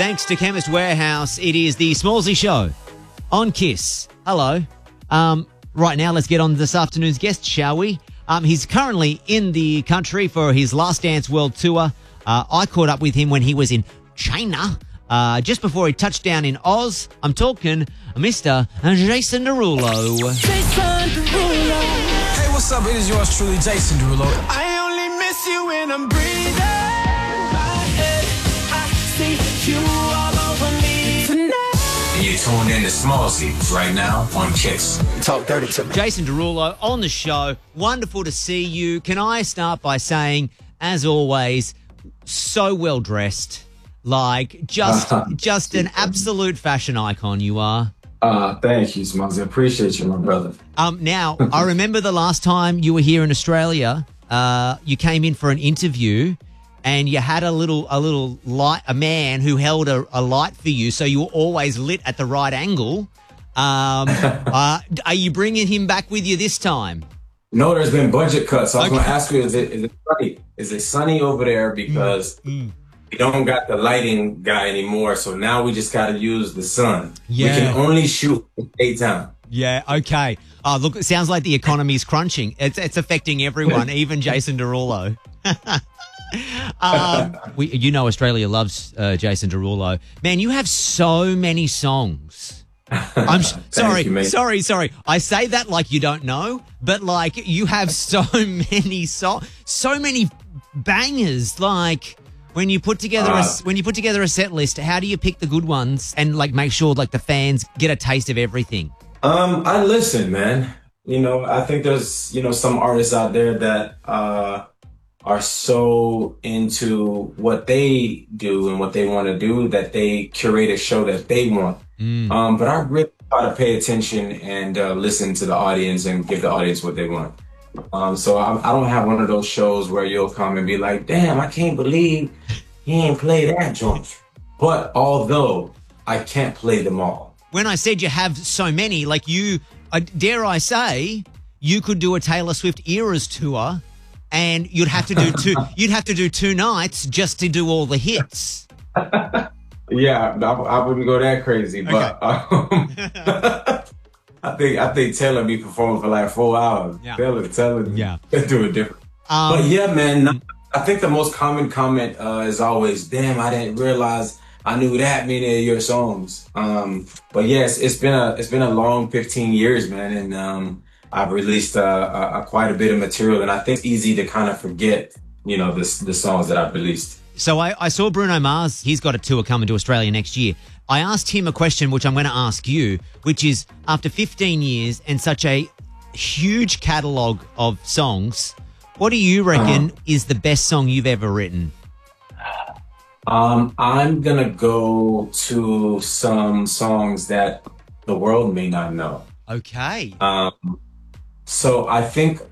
Thanks to Chemist Warehouse, it is the Smallsy Show on KISS. Hello. Right now, let's get on to this afternoon's guest, shall we? He's currently in the country for his Last Dance World Tour. I caught up with him when he was in China, just before he touched down in Oz. I'm talking Mr. Jason Derulo. Jason Derulo. Hey, what's up? It is yours truly, Jason Derulo. I only miss you when I'm breathing. I see you all over me tonight. And you're tuned in to Smallsy right now on KISS. Talk dirty to me. Jason Derulo on the show. Wonderful to see you. Can I start by saying, as always, so well dressed, like just an absolute fashion icon you are. Thank you, Smallsy. I appreciate you, my brother. Now, I remember the last time you were here in Australia, you came in for an interview and you had a little light, a man who held a light for you, so you were always lit at the right angle. Are you bringing him back with you this time? No, there's been budget cuts. So I was going to ask you, is it sunny? Is it sunny over there? Because we don't got the lighting guy anymore, so now we just got to use the sun. Yeah. We can only shoot in daytime. Yeah, okay. Oh, look, it sounds like the economy's crunching. It's affecting everyone, even Jason Derulo. You know Australia loves Jason Derulo. Man, you have so many songs. I'm sorry. I say that like you don't know, but like you have so many so many bangers. Like when you put together a set list, how do you pick the good ones and like make sure like the fans get a taste of everything? I listen, man. You know, I think there's, some artists out there that are so into what they do and what they want to do that they curate a show that they want. But I really try to pay attention and listen to the audience and give the audience what they want. So I don't have one of those shows where you'll come and be like, damn, I can't believe he ain't play that joint. But although I can't play them all. When I said you have so many, like you, dare I say, you could do a Taylor Swift Eras tour and you'd have to do two nights just to do all the hits. Yeah, I wouldn't go that crazy, but I think Taylor be performing for like 4 hours. Yeah. Taylor, Yeah, do it different. But yeah, man, I think the most common comment is always, "Damn, I didn't realize I knew that many of your songs." But yes, it's been a long 15 years, man, and I've released quite a bit of material, and I think it's easy to kind of forget, the songs that I've released. So I saw Bruno Mars. He's got a tour coming to Australia next year. I asked him a question, which I'm going to ask you, which is, after 15 years and such a huge catalogue of songs, what do you reckon is the best song you've ever written? I'm going to go to some songs that the world may not know. Okay. So I think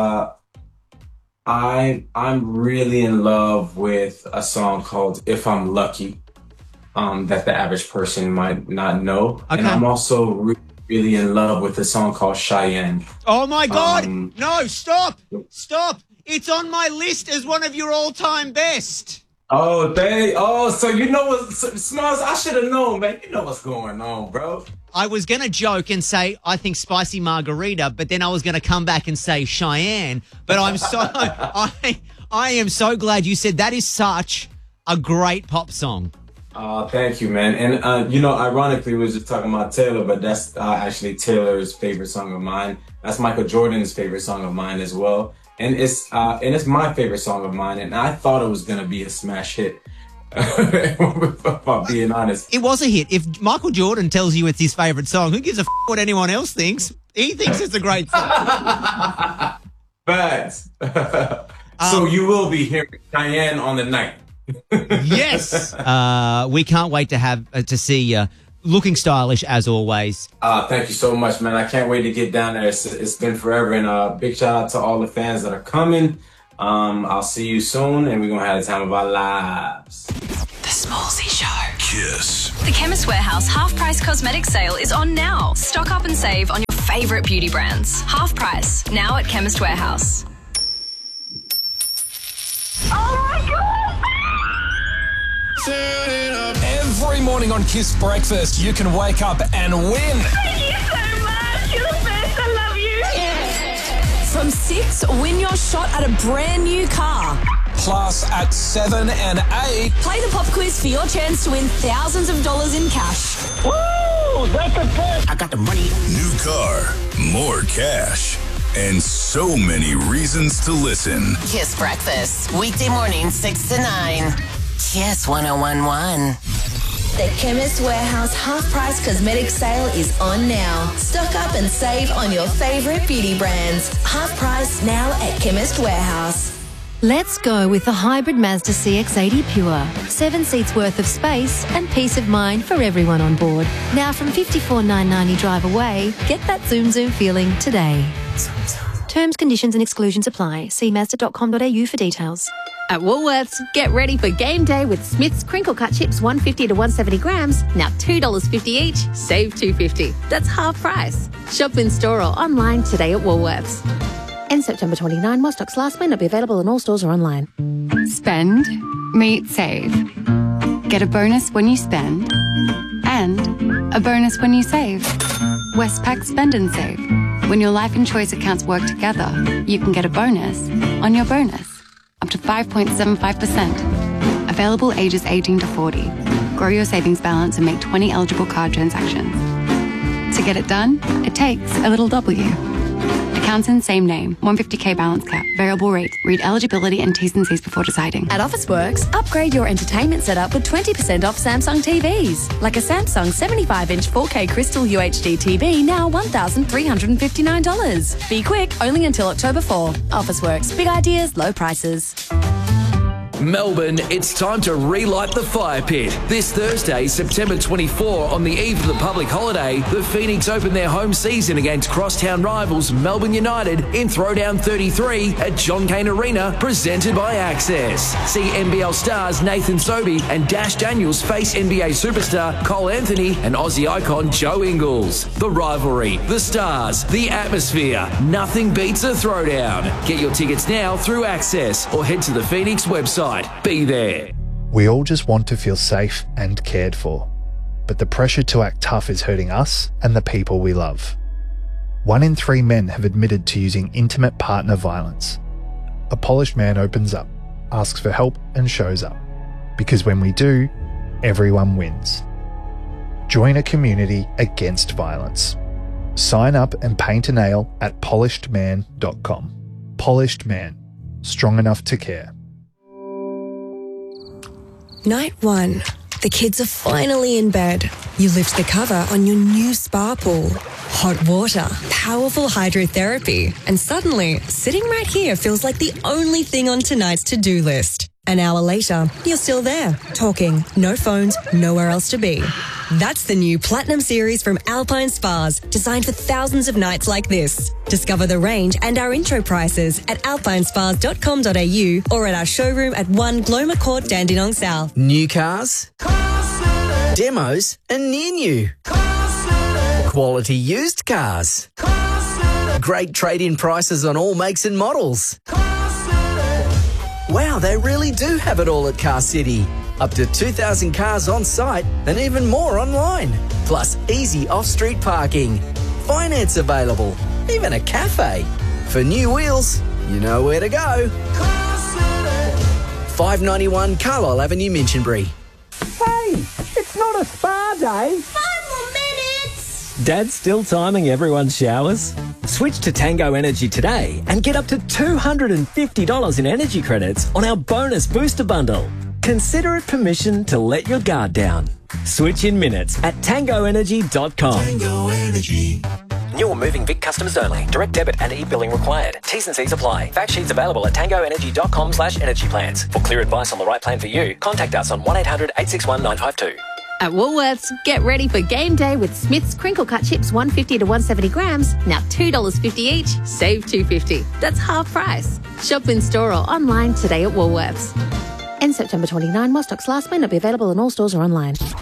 I'm really in love with a song called If I'm Lucky, that the average person might not know. Okay. And I'm also really in love with a song called Cheyenne. Oh my God! No, stop! It's on my list as one of your all-time best. So you know what, Smalls, I should have known, man. You know what's going on, bro. I was going to joke and say, I think Spicy Margarita, but then I was going to come back and say Cheyenne. But I am so glad you said that is such a great pop song. Thank you, man. And, ironically, we were just talking about Taylor, but that's actually Taylor's favorite song of mine. That's Michael Jordan's favorite song of mine as well. And it's my favorite song of mine. And I thought it was going to be a smash hit. If I'm being honest. It was a hit. If Michael Jordan tells you it's his favorite song, who gives a what anyone else thinks? He thinks it's a great song. Facts. So you will be hearing Cheyenne on the night. Yes. We can't wait to see you looking stylish as always. Thank you so much, man. I can't wait to get down there. It's been forever, and big shout out to all the fans that are coming. I'll see you soon, and we're going to have the time of our lives. The Smallsy Show. KISS. The Chemist Warehouse half-price cosmetic sale is on now. Stock up and save on your favourite beauty brands. Half price, now at Chemist Warehouse. Oh my God! Everyone morning on Kiss Breakfast, you can wake up and win. Thank you so much. You're the best. I love you. From 6, win your shot at a brand new car. Plus, at 7 and 8, Play the pop quiz for your chance to win thousands of dollars in cash. Woo! That's the best. I got the money. New car, more cash, and so many reasons to listen. Kiss Breakfast, weekday morning 6 to 9. Kiss 1011. The Chemist Warehouse half-price cosmetic sale is on now. Stock up and save on your favourite beauty brands. Half price now at Chemist Warehouse. Let's go with the hybrid Mazda CX-80 Pure. 7 seats worth of space and peace of mind for everyone on board. Now from $54,990 drive away, get that zoom feeling today. Terms, conditions and exclusions apply. See Mazda.com.au for details. At Woolworths, get ready for game day with Smith's crinkle cut chips 150 to 170 grams, now $2.50 each, save $2.50. That's half price. Shop in store or online today at Woolworths. End September 29, while stocks last, may not be available in all stores or online. Spend, meet, save. Get a bonus when you spend and a bonus when you save. Westpac Spend and Save. When your life and choice accounts work together, you can get a bonus on your bonus. Up to 5.75%. Available ages 18 to 40. Grow your savings balance and make 20 eligible card transactions. To get it done, it takes a little W. Accounts in same name. 150k balance cap. Variable rate. Read eligibility and T's and C's before deciding. At Officeworks, upgrade your entertainment setup with 20% off Samsung TVs. Like a Samsung 75-inch 4K Crystal UHD TV, now $1,359. Be quick, only until October 4. Officeworks. Big ideas, low prices. Melbourne, it's time to relight the fire pit. This Thursday, September 24, on the eve of the public holiday, the Phoenix open their home season against crosstown rivals Melbourne United in Throwdown 33 at John Cain Arena, presented by Access. See NBL stars Nathan Sobey and Dash Daniels face NBA superstar Cole Anthony and Aussie icon Joe Ingles. The rivalry, the stars, the atmosphere. Nothing beats a throwdown. Get your tickets now through Access or head to the Phoenix website. Be there. We all just want to feel safe and cared for, but the pressure to act tough is hurting us and the people we love. 1 in 3 men have admitted to using intimate partner violence. A polished man opens up, asks for help and shows up. Because when we do, everyone wins. Join a community against violence. Sign up and paint a nail at polishedman.com. Polished Man. Strong enough to care. Night 1. The kids are finally in bed. You lift the cover on your new spa pool. Hot water, powerful hydrotherapy, and suddenly, sitting right here feels like the only thing on tonight's to-do list. An hour later, you're still there, talking, no phones, nowhere else to be. That's the new Platinum Series from Alpine Spas, designed for thousands of nights like this. Discover the range and our intro prices at alpinespas.com.au or at our showroom at 1 Gloma Court, Dandenong South. New cars, demos, and near new. Quality used cars. Great trade-in prices on all makes and models. Wow, they really do have it all at Car City. Up to 2,000 cars on site and even more online. Plus easy off-street parking. Finance available. Even a cafe. For new wheels, you know where to go. 591 Carlisle Avenue, Minchinbury. Hey, it's not a spa day. 5 more minutes. Dad's still timing everyone's showers. Switch to Tango Energy today and get up to $250 in energy credits on our bonus booster bundle. Consider it permission to let your guard down. Switch in minutes at tangoenergy.com. Tango Energy. New or moving Vic customers only. Direct debit and e-billing required. T's and C's apply. Fact sheets available at tangoenergy.com/energy plans. For clear advice on the right plan for you, contact us on 1-800-861-952. At Woolworths, get ready for game day with Smith's crinkle cut chips 150 to 170 grams, now $2.50 each, save $2.50. That's half price. Shop in store or online today at Woolworths. End September 29, while stocks last, may not be available in all stores or online.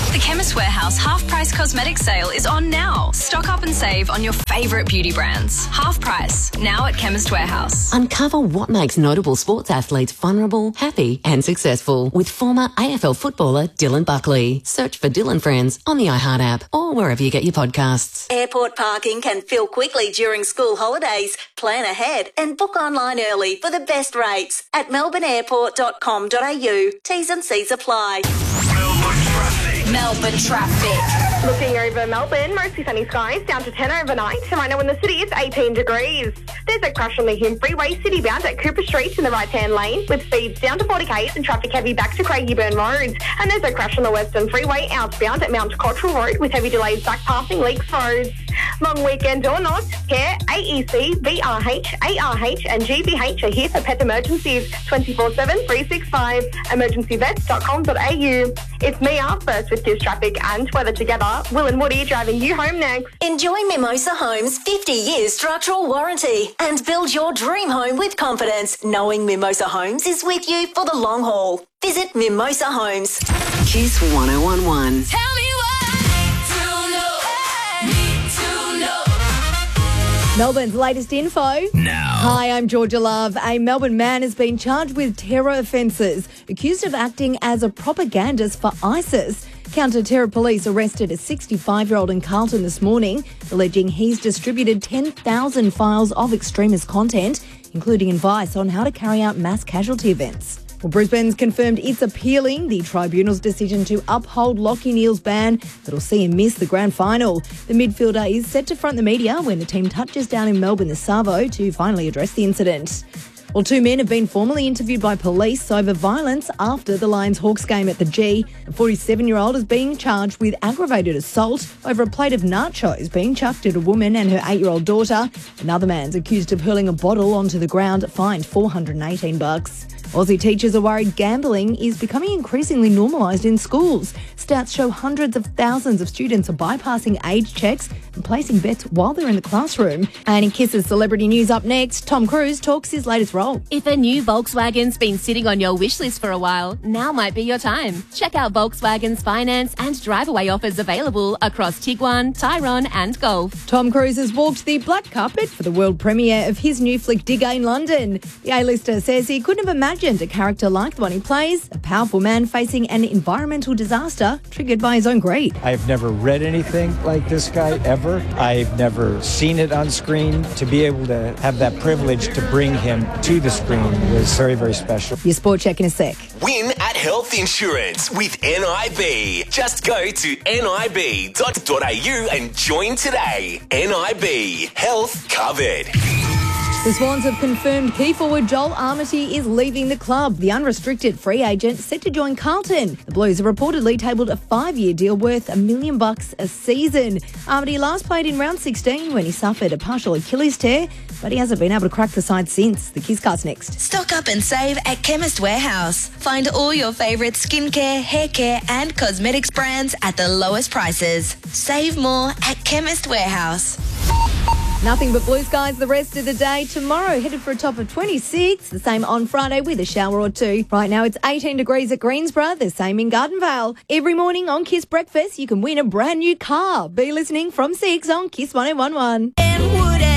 The Chemist Warehouse half-price cosmetic sale is on now. Stock up and save on your favourite beauty brands. Half price, now at Chemist Warehouse. Uncover what makes notable sports athletes vulnerable, happy and successful with former AFL footballer Dylan Buckley. Search for Dylan Friends on the iHeart app or wherever you get your podcasts. Airport parking can fill quickly during school holidays. Plan ahead and book online early for the best rates at melbourneairport.com.au. T's and C's apply. Melbourne traffic. Looking over Melbourne, mostly sunny skies, down to 10 overnight. And right now in the city, it's 18 degrees. There's a crash on the Hume Freeway, citybound at Cooper Street in the right-hand lane, with speeds down to 40 k's and traffic heavy back to Craigieburn Road. And there's a crash on the Western Freeway, outbound at Mount Cottrell Road, with heavy delays back passing Leaks Road. Long weekend or not, CARE, AEC, VRH, ARH and GBH are here for pet emergencies 24/7, 365. Emergencyvets.com.au. It's Mia, first with Kiss Traffic and weather together. Will and Woody driving you home next. Enjoy Mimosa Homes' 50 years structural warranty and build your dream home with confidence, knowing Mimosa Homes is with you for the long haul. Visit Mimosa Homes. Kiss 1011. Tell me Melbourne's latest info. Now. Hi, I'm Georgia Love. A Melbourne man has been charged with terror offences, accused of acting as a propagandist for ISIS. Counter-terror police arrested a 65-year-old in Carlton this morning, alleging he's distributed 10,000 files of extremist content, including advice on how to carry out mass casualty events. Well, Brisbane's confirmed it's appealing the tribunal's decision to uphold Lachie Neale's ban that'll see him miss the grand final. The midfielder is set to front the media when the team touches down in Melbourne this Savo to finally address the incident. Well, two men have been formally interviewed by police over violence after the Lions-Hawks game at the G. A 47-year-old is being charged with aggravated assault over a plate of nachos being chucked at a woman and her 8-year-old daughter. Another man's accused of hurling a bottle onto the ground, fined $418. Aussie teachers are worried gambling is becoming increasingly normalised in schools. Stats show hundreds of thousands of students are bypassing age checks and placing bets while they're in the classroom. And in Kiss's celebrity news up next, Tom Cruise talks his latest role. If a new Volkswagen's been sitting on your wish list for a while, now might be your time. Check out Volkswagen's finance and drive-away offers available across Tiguan, Tyrone and Golf. Tom Cruise has walked the black carpet for the world premiere of his new flick Digger in London. The A-lister says he couldn't have imagined a character like the one he plays, a powerful man facing an environmental disaster triggered by his own greed. I've never read anything like this guy ever. I've never seen it on screen. To be able to have that privilege to bring him to the screen was very, very special. Your sport check in a sec. Win at Health Insurance with NIB. Just go to nib.au and join today. NIB. Health covered. The Swans have confirmed key forward Joel Armitage is leaving the club. The unrestricted free agent set to join Carlton. The Blues have reportedly tabled a 5-year deal worth $1 million a season. Armitage last played in round 16 when he suffered a partial Achilles tear, but he hasn't been able to crack the side since. The Kisscast next. Stock up and save at Chemist Warehouse. Find all your favourite skincare, hair care and cosmetics brands at the lowest prices. Save more at Chemist Warehouse. Nothing but blue skies the rest of the day. Tomorrow headed for a top of 26. The same on Friday with a shower or two. Right now it's 18 degrees at Greensborough. The same in Gardenvale. Every morning on Kiss Breakfast you can win a brand new car. Be listening from 6 on Kiss 1011.